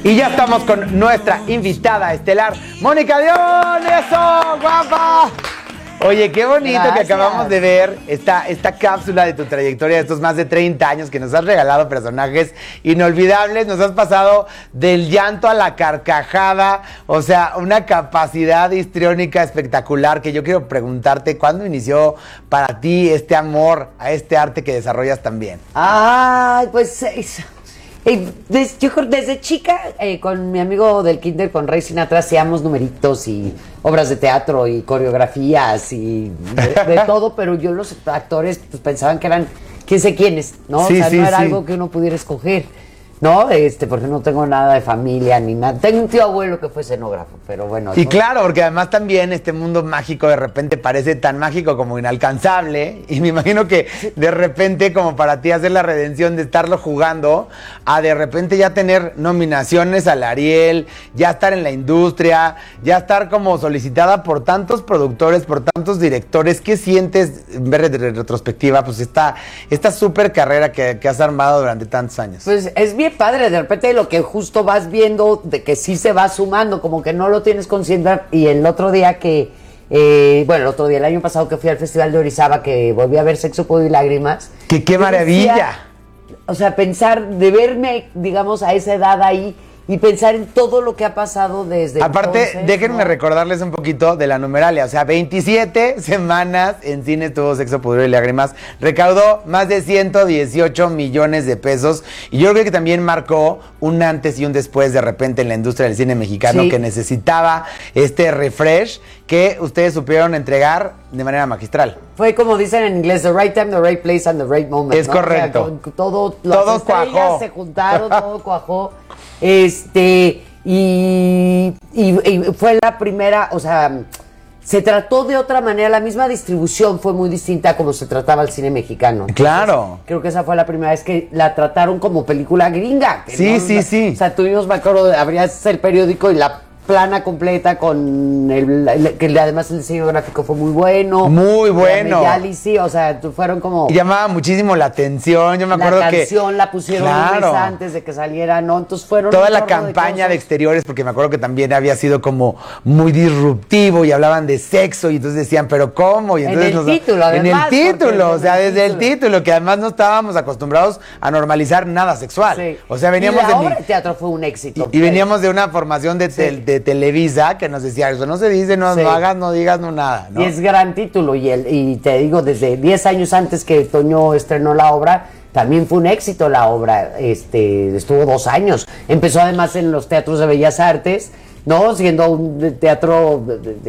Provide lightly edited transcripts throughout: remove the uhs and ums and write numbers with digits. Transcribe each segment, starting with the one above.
Y ya estamos con nuestra invitada estelar, Mónica Dion. ¡Eso, guapa! Oye, qué bonito. Gracias. Que acabamos de ver esta cápsula de tu trayectoria de estos más de 30 años que nos has regalado personajes inolvidables. Nos has pasado del llanto a la carcajada, o sea, una capacidad histriónica espectacular que yo quiero preguntarte, ¿cuándo inició para ti este amor a este arte que desarrollas también? Ay, pues yo creo desde chica con mi amigo del kinder, con Ray Sinatra, hacíamos numeritos y obras de teatro y coreografías y de todo, pero yo los actores pues pensaban que eran quién sé quiénes, ¿no? Sí, o sea, sí, no era sí. algo que uno pudiera escoger, ¿no? Porque no tengo nada de familia ni nada. Tengo un tío abuelo que fue escenógrafo, pero bueno. Y ¿no? claro, porque además también este mundo mágico de repente parece tan mágico como inalcanzable. Y me imagino que de repente, como para ti hacer la redención de estarlo jugando, a de repente ya tener nominaciones al Ariel, ya estar en la industria, ya estar como solicitada por tantos productores, por tantos directores. ¿Qué sientes ver de retrospectiva? Pues esta súper carrera que has armado durante tantos años. Pues es bien padre, de repente lo que justo vas viendo, de que sí se va sumando, como que no lo tienes consciente. Y el otro día el año pasado que fui al Festival de Orizaba, que volví a ver Sexo, Poder y Lágrimas. ¡Qué maravilla! Decía, o sea, pensar, de verme, digamos, a esa edad ahí, y pensar en todo lo que ha pasado desde aparte, entonces, déjenme ¿no? recordarles un poquito de la numeralia. O sea, 27 semanas en cine estuvo Sexo, Pudor y Lágrimas. Recaudó más de 118 millones de pesos. Y yo creo que también marcó un antes y un después de repente en la industria del cine mexicano, sí, que necesitaba este refresh que ustedes supieron entregar de manera magistral. Fue como dicen en inglés, the right time, the right place and the right moment. Es ¿no? correcto. O sea, todo cuajó. Se juntaron, todo cuajó. Y fue la primera, o sea, se trató de otra manera, la misma distribución fue muy distinta a como se trataba el cine mexicano. Entonces, claro. Creo que esa fue la primera vez que la trataron como película gringa. Sí, sí, sí. O sea, tuvimos, me acuerdo, abrías el periódico y la plana completa con que además el diseño gráfico fue muy bueno. Muy bueno. Sí, o sea, fueron como... Y llamaba muchísimo la atención. Yo me acuerdo que... La canción la pusieron un mes antes de que saliera, ¿no? Entonces fueron... Toda la campaña de exteriores, porque me acuerdo que también había sido como muy disruptivo y hablaban de sexo y entonces decían, ¿pero cómo? Y entonces en el título, además. En el título, o sea, desde el título, que además no estábamos acostumbrados a normalizar nada sexual. Sí. O sea, veníamos y la obra de teatro fue un éxito. Y veníamos de una formación de Televisa que nos decía, eso no se dice, no hagas, no digas, no nada, ¿no? Y es gran título, y te digo, desde 10 años antes que Toño estrenó la obra, también fue un éxito la obra, estuvo 2 años. Empezó además en los teatros de Bellas Artes, ¿no? Siendo un teatro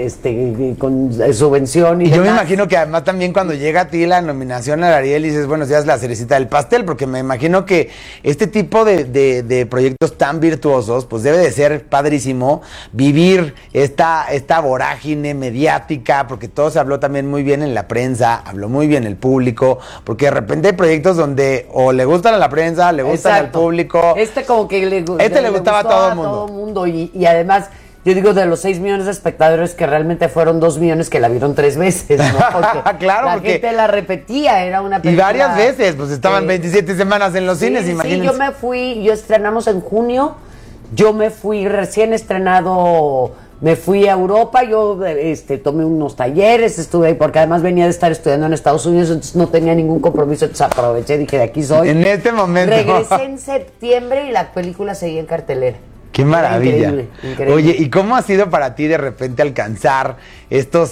con subvención y yo demás. me imagino que además también cuando llega a ti la nominación al Ariel dices, bueno, ya es la cerecita del pastel, porque me imagino que este tipo de proyectos tan virtuosos, pues debe de ser padrísimo vivir esta vorágine mediática, porque todo se habló también muy bien en la prensa, habló muy bien el público, porque de repente hay proyectos donde o le gustan a la prensa, le gustan al público. Como que le gustaba a todo el mundo. Y además, yo digo, de los 6 millones de espectadores, que realmente fueron 2 millones que la vieron 3 veces, ¿no? Porque claro, la gente la repetía, era una película. Y varias veces, pues estaban 27 semanas en los cines, imagínense. Sí, yo estrenamos en junio, yo me fui recién estrenado, me fui a Europa, yo tomé unos talleres, estuve ahí, porque además venía de estar estudiando en Estados Unidos, entonces no tenía ningún compromiso, entonces aproveché, dije, de aquí soy. En este momento. Regresé en septiembre y la película seguía en cartelera. ¡Qué maravilla! Increíble. Oye, ¿y cómo ha sido para ti de repente alcanzar estos,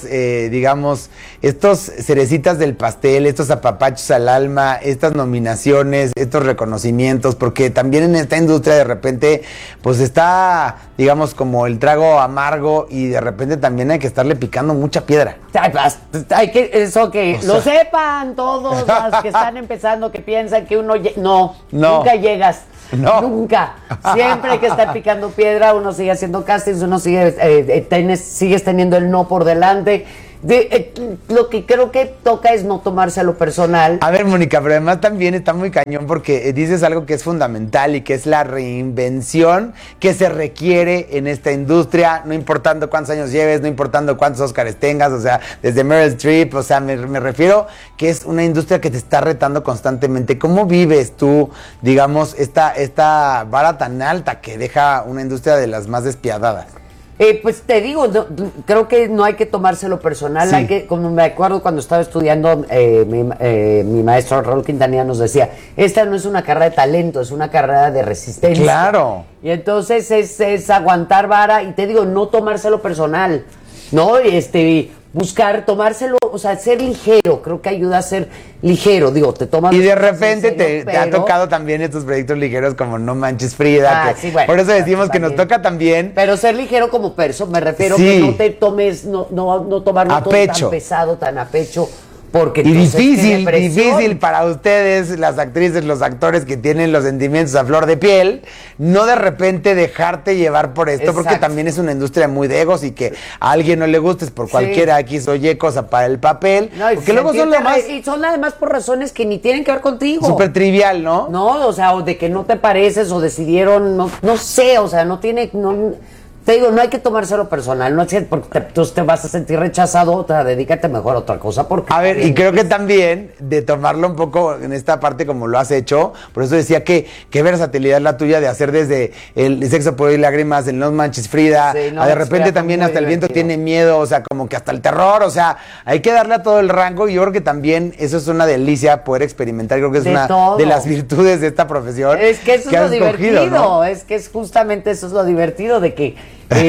estos cerecitas del pastel, estos apapachos al alma, estas nominaciones, estos reconocimientos? Porque también en esta industria de repente, pues está, digamos, como el trago amargo y de repente también hay que estarle picando mucha piedra. Hay que lo sepan todos los que están empezando, que piensan que uno... No, nunca llegas. No. Nunca. Siempre hay que estar picando piedra, uno sigue haciendo castings, uno sigues teniendo el no por delante. Lo que creo que toca es no tomarse a lo personal. A ver, Mónica, pero además también está muy cañón porque dices algo que es fundamental y que es la reinvención que se requiere en esta industria, no importando cuántos años lleves, no importando cuántos Óscares tengas, o sea, desde Meryl Streep, o sea, me refiero que es una industria que te está retando constantemente. ¿Cómo vives tú, digamos, esta vara tan alta que deja una industria de las más despiadadas? Pues te digo, creo que no hay que tomárselo personal, Sí. como me acuerdo cuando estaba estudiando, mi maestro Raúl Quintanilla nos decía, esta no es una carrera de talento, es una carrera de resistencia. Claro. Y entonces es aguantar vara, y te digo, no tomárselo personal, ¿no? Buscar, tomárselo, o sea, ser ligero, creo que ayuda a ser ligero, digo, te tomas... Y de las cosas en repente serio, te ha tocado también estos proyectos ligeros como No Manches Frida, Sí, bueno, por eso decimos que nos también. toca también. Pero ser ligero como me refiero Sí. que no te tomes, no tomarlo A todo pecho. tan pesado, tan a pecho, porque Y entonces, difícil, qué depresión. difícil para ustedes, las actrices, los actores que tienen los sentimientos a flor de piel, no de repente dejarte llevar por esto, porque Exacto. también es una industria muy de egos y que a alguien no le gustes por Sí. cualquiera X o Y cosa para el papel, No, y porque luego son lo más y son además por razones que ni tienen que ver contigo. súper trivial, ¿no? No, o sea, o de que no te pareces o decidieron, no sé, o sea, te digo, no hay que tomárselo personal, no es que porque tú te vas a sentir rechazado, o sea, dedícate mejor a otra cosa, porque... A ver, y creo que también de tomarlo un poco en esta parte como lo has hecho, por eso decía que qué versatilidad la tuya de hacer desde el Sexo, Poder y Lágrimas, el No Manches Frida, Sí, No a de Manches repente Frida fue también muy hasta el viento divertido. tiene miedo, o sea, como que hasta el terror, o sea, hay que darle a todo el rango y yo creo que también eso es una delicia poder experimentar, creo que es De una todo. de las virtudes de esta profesión. Es que eso es lo has escogido, divertido, ¿no? es que es justamente eso es lo divertido de que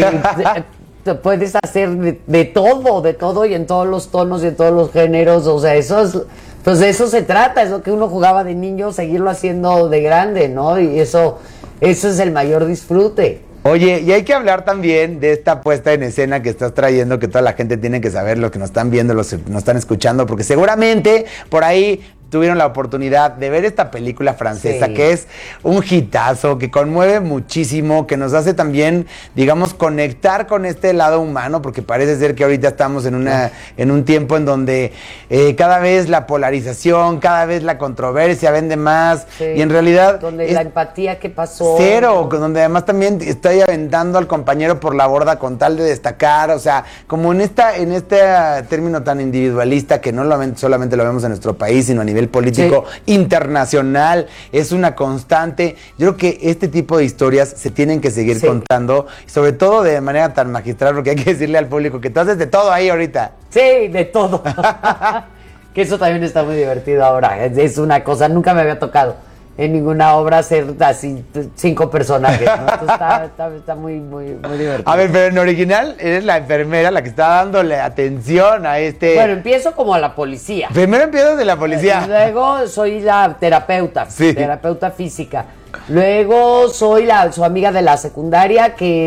te puedes hacer de todo y en todos los tonos y en todos los géneros, o sea, pues de eso se trata, es lo que uno jugaba de niño, seguirlo haciendo de grande, ¿no? Y eso es el mayor disfrute. Oye, y hay que hablar también de esta puesta en escena que estás trayendo, que toda la gente tiene que saber, los que nos están viendo, los que nos están escuchando, porque seguramente por ahí tuvieron la oportunidad de ver esta película francesa, Sí. que es un hitazo, que conmueve muchísimo, que nos hace también, digamos, conectar con este lado humano, porque parece ser que ahorita estamos en un tiempo en donde cada vez la polarización, cada vez la controversia vende más, Sí. y en realidad Donde es la empatía que pasó. cero, donde además también estoy aventando al compañero por la borda con tal de destacar, o sea, como en este término tan individualista que no solamente lo vemos en nuestro país, sino a nivel político internacional, es una constante. Yo creo que este tipo de historias se tienen que seguir contando, y sobre todo de manera tan magistral, porque hay que decirle al público que tú haces de todo ahí ahorita. Sí, de todo. Que eso también está muy divertido ahora. Es una cosa, nunca me había tocado en ninguna obra hacer así 5 personajes, ¿no? Entonces está muy divertido. A ver, pero en original eres la enfermera, la que está dándole atención a este... Bueno, empiezo como a la policía. Primero empiezas de la policía. Luego soy la terapeuta, Sí. terapeuta física. Luego soy su amiga de la secundaria, que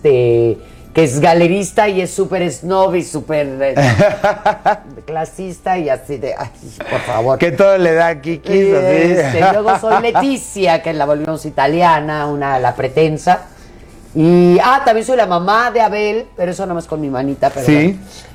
es galerista y es súper snob y súper clasista y así de, ay, por favor. Que todo le da kikis, así. Luego soy Leticia, que la volvimos italiana, la pretensa. Y también soy la mamá de Abel, pero eso nada más con mi manita, pero Sí.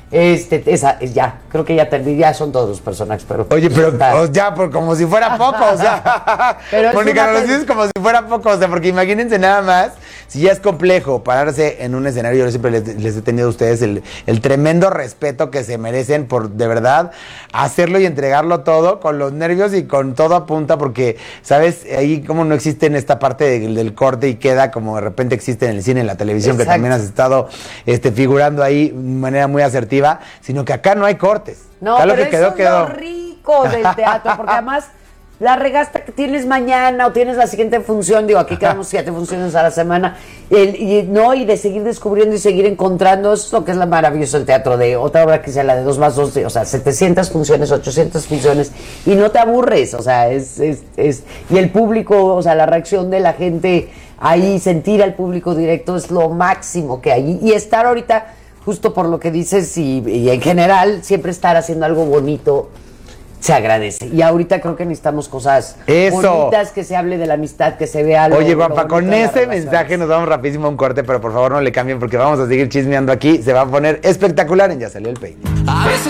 ya, creo que ya son todos los personajes, pero Oye, pero está- ya, como si fuera poco, o sea. Pero es Mónica, una nos pe- dices como si fuera poco, o sea, porque imagínense nada más, si ya es complejo pararse en un escenario, yo siempre les he tenido a ustedes el tremendo respeto que se merecen por, de verdad, hacerlo y entregarlo todo, con los nervios y con todo a punta, porque, ¿sabes? Ahí como no existe en esta parte del corte y queda, como de repente existe en el cine, en la televisión, Exacto. que también has estado figurando ahí de manera muy asertiva, sino que acá no hay cortes. No, Acá pero lo que quedó, eso es quedó. lo rico del teatro, porque además la regaste que tienes mañana o tienes la siguiente función, digo, aquí quedamos 7 funciones a la semana, y de seguir descubriendo y seguir encontrando, eso es lo que es la maravilloso del teatro, de otra obra que sea la de 2 más 2, o sea, 700 funciones, 800 funciones, y no te aburres, o sea, y el público, o sea, la reacción de la gente ahí, sentir al público directo es lo máximo que hay, y estar ahorita... Justo por lo que dices y en general, siempre estar haciendo algo bonito, se agradece. Y ahorita creo que necesitamos cosas bonitas, que se hable de la amistad, que se vea algo. Oye, guapa, con ese mensaje nos vamos rapidísimo a un corte, pero por favor no le cambien porque vamos a seguir chismeando aquí. Se va a poner espectacular en Ya Salió el Peine.